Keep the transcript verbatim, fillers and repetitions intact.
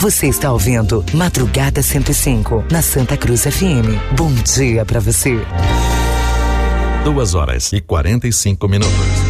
Você está ouvindo Madrugada cento e cinco, na Santa Cruz F M. Bom dia pra você. Duas horas e quarenta e cinco minutos.